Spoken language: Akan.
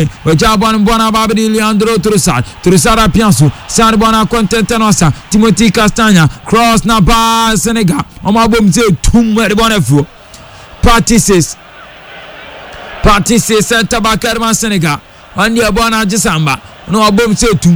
movement. Bona Babidi Leandro Trossard Pianso. San Bona Contentanosa. Timothy Castagna. Cross na ba Senegal. On m'a boum c'est tout le bon fou. Partie 6 Tabakarma Senegal. On y a Bona Jisamba. On m'a boum c'est tout.